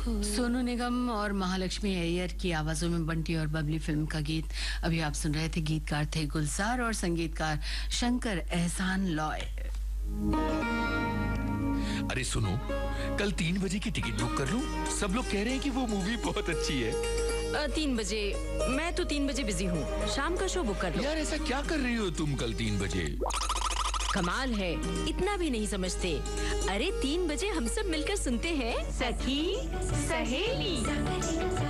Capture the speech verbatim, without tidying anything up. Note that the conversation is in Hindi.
सोनू निगम और महालक्ष्मी अय्यर की आवाजों में बंटी और बबली फिल्म का गीत अभी आप सुन रहे थे। गीतकार थे गुलजार और संगीतकार शंकर एहसान लॉय। अरे सुनो, कल तीन बजे की टिकट बुक कर लूं? सब लोग कह रहे हैं कि वो मूवी बहुत अच्छी है। आ, तीन बजे? मैं तो तीन बजे बिजी हूँ, शाम का शो बुक कर लो। यार ऐसा क्या कर रही हो तुम कल तीन बजे? कमाल है, इतना भी नहीं समझते। अरे तीन बजे हम सब मिलकर सुनते हैं सखी सहेली।